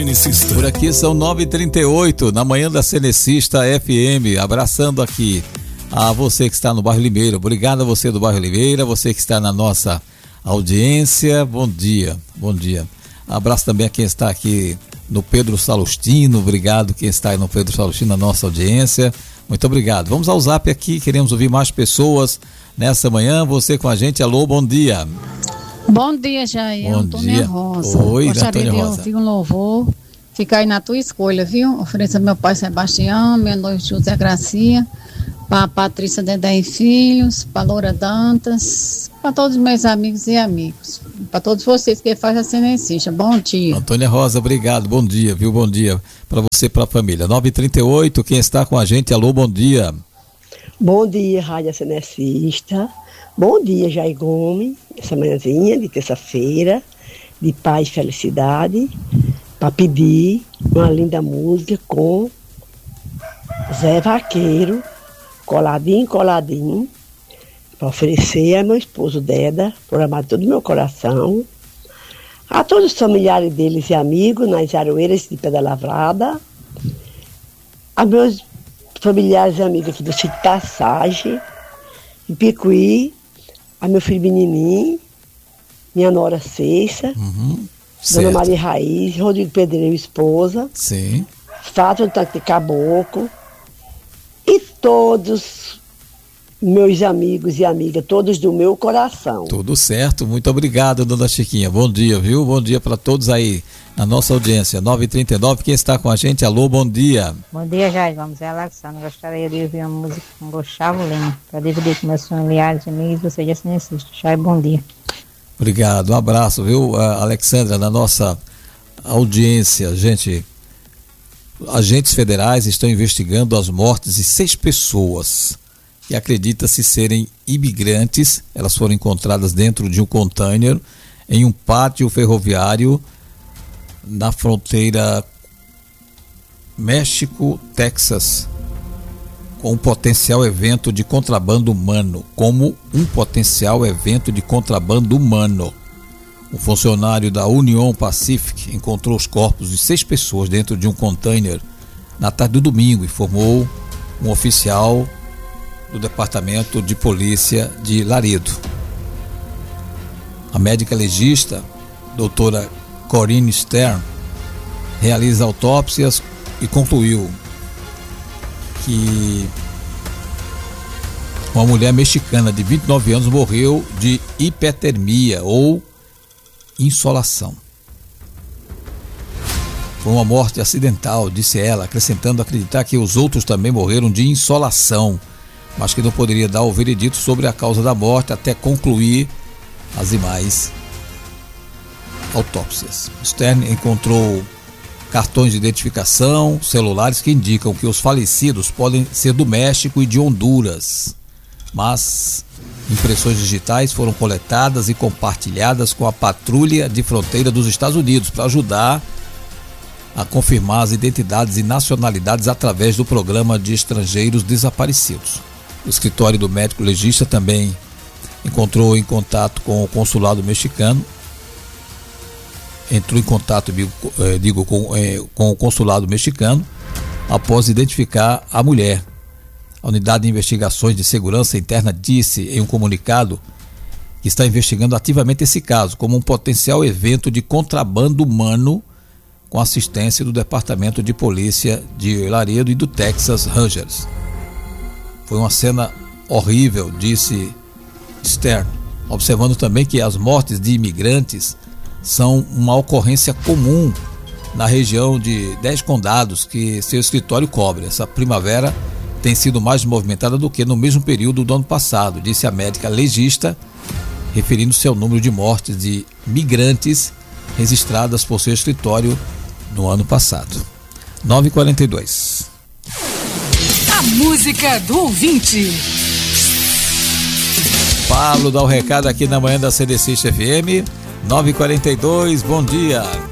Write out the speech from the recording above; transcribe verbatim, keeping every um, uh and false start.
Por aqui são nove e trinta e oito, na manhã da Cenecista F M, abraçando aqui a você que está no bairro Limeira. Obrigado a você do bairro Limeira, você que está na nossa audiência, bom dia, bom dia. Abraço também a quem está aqui no Pedro Salustino, obrigado quem está aí no Pedro Salustino, na nossa audiência, muito obrigado. Vamos ao zap aqui, queremos ouvir mais pessoas nessa manhã, você com a gente, alô, bom dia. Bom dia, Jair, Antônia Rosa. Oi, gostaria Antônia de Rosa. ouvir um louvor, ficar aí na tua escolha, viu? Ofereça meu pai Sebastião, minha noiva José Gracia, para Patrícia Dedé e Filhos, para Loura Dantas, para todos os meus amigos e amigos, para todos vocês que fazem a Cenecista. Bom dia. Antônia Rosa, obrigado, bom dia, viu? Bom dia para você e para a família. nove e trinta e oito, quem está com a gente, alô, bom dia. Bom dia, Rádio Cenecista. Bom dia, Jair Gomes, essa manhãzinha de terça-feira, de paz e felicidade, para pedir uma linda música com Zé Vaqueiro, coladinho, coladinho, para oferecer a meu esposo Deda, por amar todo o meu coração, a todos os familiares deles e amigos nas Aroeiras de Pedra Lavrada, a meus familiares e amigos aqui do Sítio Passagem, em Picuí, a meu filho Menininho, minha nora Ceiça, Uhum, Dona certo. Maria Raiz, Rodrigo Pedreiro, esposa, Sim. Fátima do Tanque de Caboclo, e todos meus amigos e amigas, todos do meu coração. Tudo certo, muito obrigado, dona Chiquinha. Bom dia, viu? Bom dia para todos aí na nossa audiência. nove e trinta e nove, quem está com a gente? Alô, bom dia. Bom dia, Jair. Vamos é Alexandre. Gostaria de ouvir uma música com Gustavo Lima, para dividir com meus familiares, amigos, você já se assiste. Jair, bom dia. Obrigado, um abraço, viu, Alexandra, na nossa audiência. Gente, agentes federais estão investigando as mortes de seis pessoas que acredita-se serem imigrantes. Elas foram encontradas dentro de um container em um pátio ferroviário na fronteira México-Texas, com um potencial evento de contrabando humano, como um potencial evento de contrabando humano. Um funcionário da Union Pacific encontrou os corpos de seis pessoas dentro de um container na tarde do domingo, informou um oficial do Departamento de Polícia de Laredo. A médica legista, doutora Corinne Stern, realiza autópsias e concluiu que uma mulher mexicana de vinte e nove anos morreu de hipertermia ou insolação. Foi uma morte acidental, disse ela, acrescentando acreditar que os outros também morreram de insolação, mas que não poderia dar o veredito sobre a causa da morte até concluir as demais autópsias. Stern encontrou cartões de identificação, celulares que indicam que os falecidos podem ser do México e de Honduras, mas impressões digitais foram coletadas e compartilhadas com a patrulha de fronteira dos Estados Unidos para ajudar a confirmar as identidades e nacionalidades através do programa de estrangeiros desaparecidos. O escritório do médico legista também encontrou em contato com o consulado mexicano, entrou em contato, digo, digo com, é, com o consulado mexicano após identificar a mulher. A Unidade de Investigações de Segurança Interna disse em um comunicado que está investigando ativamente esse caso como um potencial evento de contrabando humano com assistência do Departamento de Polícia de Laredo e do Texas Rangers. Foi uma cena horrível, disse Stern, observando também que as mortes de imigrantes são uma ocorrência comum na região de dez condados que seu escritório cobre. Essa primavera tem sido mais movimentada do que no mesmo período do ano passado, disse a médica legista, referindo-se ao número de mortes de migrantes registradas por seu escritório no ano passado. nove e quarenta e dois. A música do ouvinte. Paulo dá o recado aqui na manhã da Cenecista F M. nove e quarenta e dois, bom dia.